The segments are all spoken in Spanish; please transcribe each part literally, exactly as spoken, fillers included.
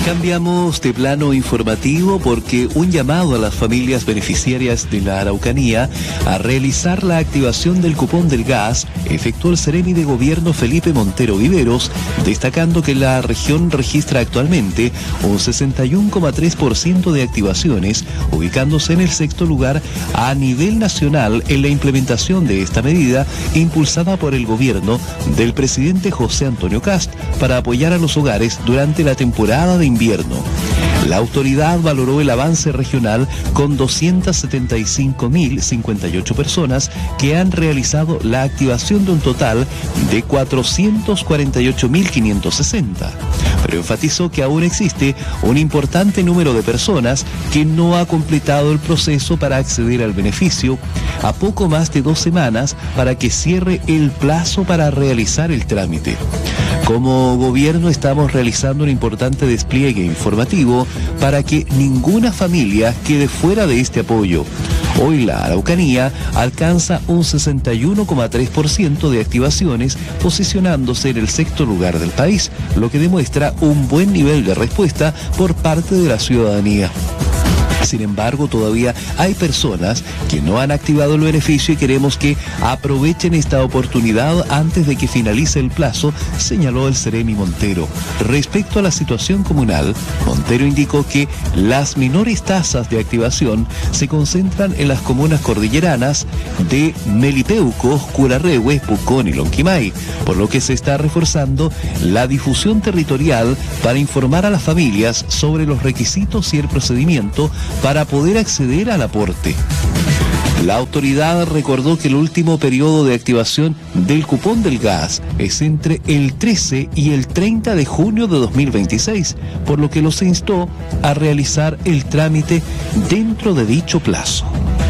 Cambiamos de plano informativo porque un llamado a las familias beneficiarias de la Araucanía a realizar la activación del cupón del gas efectuó el Seremi de Gobierno Felipe Montero Viveros, destacando que la región registra actualmente un sesenta y uno coma tres por ciento de activaciones, ubicándose en el sexto lugar a nivel nacional en la implementación de esta medida impulsada por el gobierno del presidente José Antonio Kast para apoyar a los hogares durante la temporada de invierno. La autoridad valoró el avance regional con doscientas setenta y cinco mil cincuenta y ocho personas que han realizado la activación de un total de cuatrocientos cuarenta y ocho mil quinientos sesenta. Pero enfatizó que aún existe un importante número de personas que no ha completado el proceso para acceder al beneficio a poco más de dos semanas para que cierre el plazo para realizar el trámite. Como gobierno estamos realizando un importante despliegue informativo para que ninguna familia quede fuera de este apoyo. Hoy la Araucanía alcanza un sesenta y uno coma tres por ciento de activaciones, posicionándose en el sexto lugar del país, lo que demuestra un buen nivel de respuesta por parte de la ciudadanía. Sin embargo, todavía hay personas que no han activado el beneficio y queremos que aprovechen esta oportunidad antes de que finalice el plazo, señaló el Seremi Montero. Respecto a la situación comunal, Montero indicó que las menores tasas de activación se concentran en las comunas cordilleranas de Melipeuco, Curarrehue, Pucón y Lonquimay, por lo que se está reforzando la difusión territorial para informar a las familias sobre los requisitos y el procedimiento para poder acceder al aporte. La autoridad recordó que el último periodo de activación del cupón del gas es entre el trece y el treinta de junio de dos mil veintiséis, por lo que los instó a realizar el trámite dentro de dicho plazo.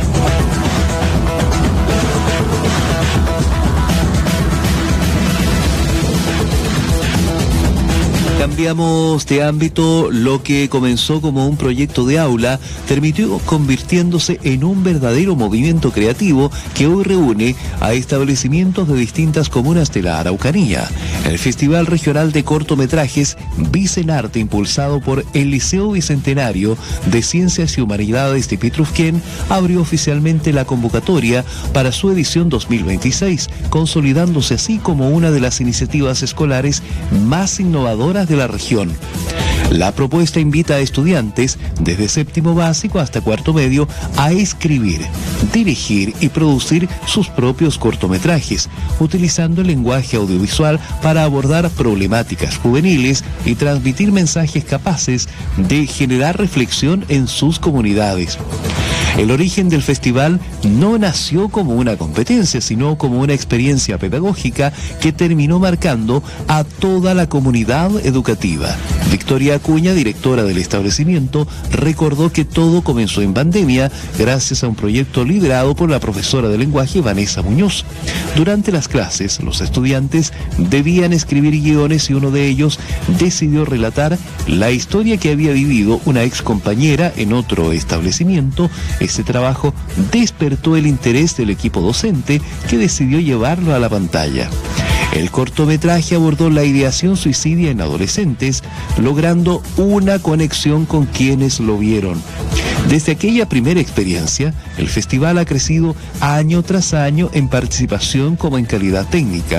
Cambiamos de ámbito. Lo que comenzó como un proyecto de aula terminó convirtiéndose en un verdadero movimiento creativo que hoy reúne a establecimientos de distintas comunas de la Araucanía. El Festival Regional de Cortometrajes Bicenarte, impulsado por el Liceo Bicentenario de Ciencias y Humanidades de Pitrufquén, abrió oficialmente la convocatoria para su edición dos mil veintiséis, consolidándose así como una de las iniciativas escolares más innovadoras de la región. La propuesta invita a estudiantes desde séptimo básico hasta cuarto medio a escribir, dirigir y producir sus propios cortometrajes, utilizando el lenguaje audiovisual para abordar problemáticas juveniles y transmitir mensajes capaces de generar reflexión en sus comunidades. El origen del festival no nació como una competencia, sino como una experiencia pedagógica que terminó marcando a toda la comunidad educativa. Victoria Acuña, directora del establecimiento, recordó que todo comenzó en pandemia gracias a un proyecto liderado por la profesora de lenguaje Vanessa Muñoz. Durante las clases, los estudiantes debían escribir guiones y uno de ellos decidió relatar la historia que había vivido una ex compañera en otro establecimiento. Ese trabajo despertó el interés del equipo docente, que decidió llevarlo a la pantalla. El cortometraje abordó la ideación suicidia en adolescentes, logrando una conexión con quienes lo vieron. Desde aquella primera experiencia, el festival ha crecido año tras año en participación como en calidad técnica.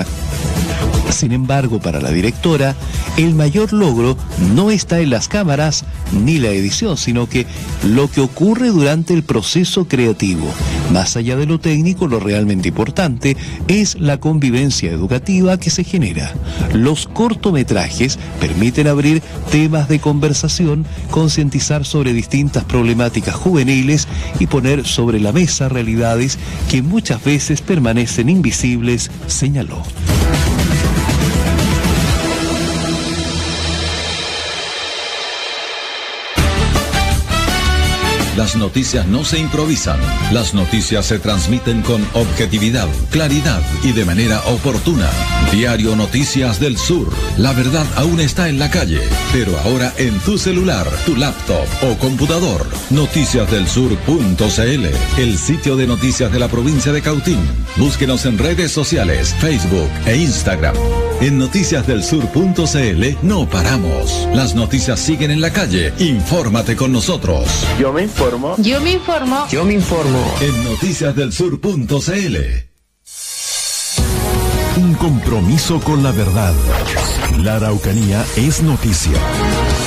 Sin embargo, para la directora, el mayor logro no está en las cámaras ni la edición, sino que lo que ocurre durante el proceso creativo. Más allá de lo técnico, lo realmente importante es la convivencia educativa que se genera. Los cortometrajes permiten abrir temas de conversación, concientizar sobre distintas problemáticas juveniles y poner sobre la mesa realidades que muchas veces permanecen invisibles, señaló. Las noticias no se improvisan. Las noticias se transmiten con objetividad, claridad y de manera oportuna. Diario Noticias del Sur. La verdad aún está en la calle, pero ahora en tu celular, tu laptop o computador. noticias del sur punto c l, el sitio de noticias de la provincia de Cautín. Búsquenos en redes sociales, Facebook e Instagram. En noticias del sur punto c l no paramos. Las noticias siguen en la calle. Infórmate con nosotros. Yo me informo. Yo me informo. Yo me informo. En noticias del sur punto c l. Un compromiso con la verdad. La Araucanía es noticia.